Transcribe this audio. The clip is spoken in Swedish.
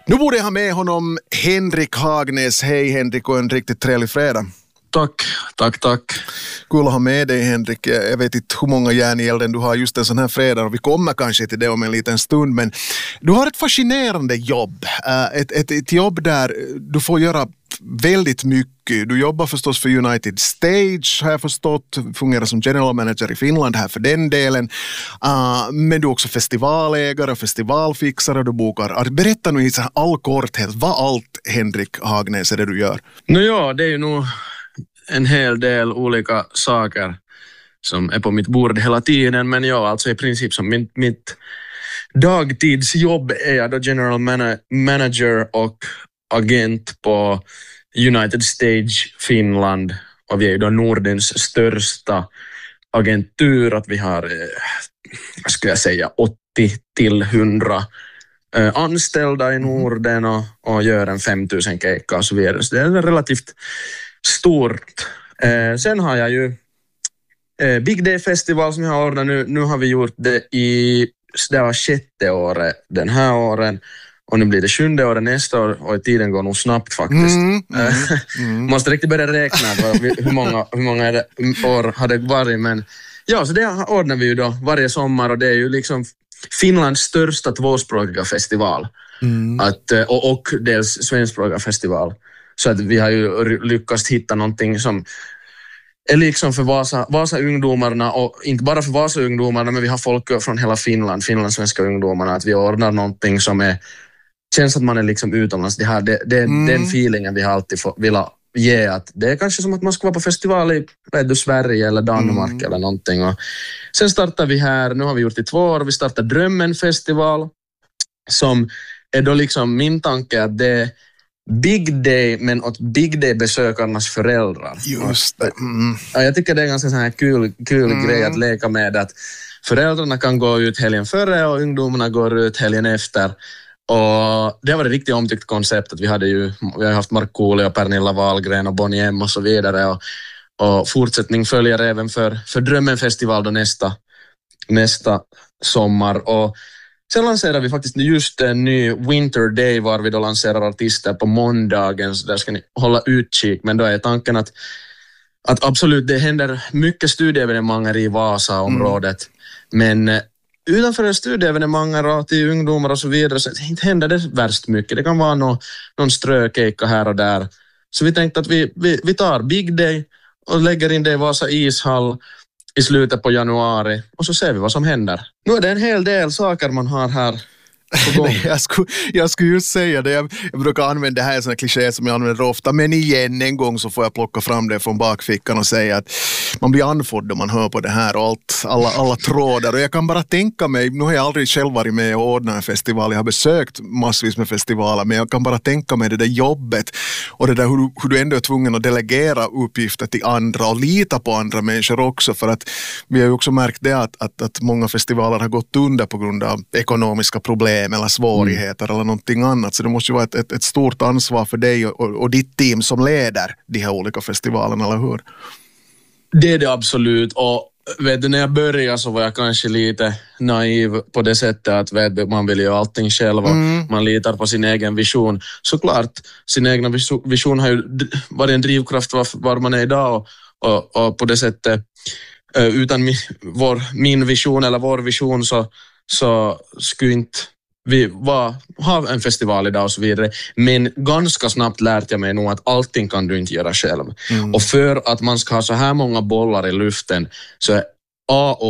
Nu borde jag ha med honom Henrik Hagnäs. Hej Henrik och en riktigt trevlig fredag. Tack. Kul att ha med dig Henrik. Jag vet inte hur många järn i elden du har just en sån här fredag och vi kommer kanske till det om en liten stund. Men du har ett fascinerande jobb. Ett jobb där du får göra väldigt mycket. Du jobbar förstås för United Stage har jag förstått. Fungerar som general manager i Finland här för den delen. Men du är också festivalägare och festivalfixare. Du bokar. Berätta nu i så här all korthet vad allt Henrik Hagnäs är det du gör. Det är ju nog en hel del olika saker som är på mitt bord hela tiden. Men alltså i princip som mitt dagtidsjobb är jag då general manager och agent på United Stage Finland. Och vi är ju då Nordens största agentur. Att vi har, skulle jag säga, 80-100 anställda i Norden och gör en 5000 keikka och så vidare. Så det är relativt stort. Sen har jag ju Big Day Festival som jag har ordnat nu. Nu har vi gjort det det var 6:e året den här åren. Och nu blir det 7:e året nästa år och tiden går nog snabbt faktiskt. Måste riktigt börja räkna hur många år har det varit. Men så det ordnar vi ju då varje sommar och det är ju liksom Finlands största tvåspråkiga festival. Och dels svenskspråkiga festival. Så att vi har ju lyckats hitta någonting som är liksom för Vasa-ungdomarna och inte bara för Vasa-ungdomarna men vi har folk från hela Finland, finlandssvenska ungdomarna, att vi ordnar någonting som känns att man är liksom utomlands. Den feelingen vi har alltid velat ge, att det är kanske som att man ska vara på festival i Sverige eller Danmark eller någonting. Och sen startar vi här, nu har vi gjort i 2 år, vi startar Drömmen festival som är då liksom min tanke att det är Big Day men åt Big Day-besökarnas föräldrar. Just det. Jag tycker det är ganska sån här kul grej att leka med att föräldrarna kan gå ut helgen före och ungdomarna går ut helgen efter. Och det var ett riktigt omtyckt koncept att vi har haft Markoolio och Pernilla Wahlgren och Bonnie M och så vidare och fortsättning följer även för Drömmen festival då nästa sommar. Och sen lanserar vi faktiskt just en ny Winter Day var vi då lanserar artister på måndagen, så där ska ni hålla utkik. Men då är tanken att absolut det händer mycket studieevenemang i Vasa-området. Men utanför studieevenemang och till ungdomar och så vidare så inte händer det värst mycket. Det kan vara någon strökeika här och där. Så vi tänkte att vi tar Big Day och lägger in det i Vasa ishall i slutet på januari och så ser vi vad som händer. Nu är det en hel del saker man har här på gång. Jag skulle just säga det. Jag brukar använda det här som en kliché som jag använder ofta. Men igen, en gång så får jag plocka fram det från bakfickan och säga att man blir andfådd om man hör på det här och alla trådar. Och jag kan bara tänka mig, nu har jag aldrig själv varit med och ordnat en festival. Jag har besökt massvis med festivaler, men jag kan bara tänka mig det där jobbet och det där hur du ändå är tvungen att delegera uppgifter till andra och lita på andra människor också. För att vi har ju också märkt det att många festivaler har gått under på grund av ekonomiska problem eller svårigheter eller någonting annat. Så det måste ju vara ett stort ansvar för dig och ditt team som leder de här olika festivalerna, eller hur? Det är det absolut. Och vet du, när jag började så var jag kanske lite naiv på det sättet att man vill ju allting själv och man litar på sin egen vision. Såklart, sin egna vision har ju varit en drivkraft var man är idag och på det sättet utan min vision eller vår vision så skulle inte vi har en festival idag och så vidare. Men ganska snabbt lärde jag mig nog att allting kan du inte göra själv. Och för att man ska ha så här många bollar i luften så är A och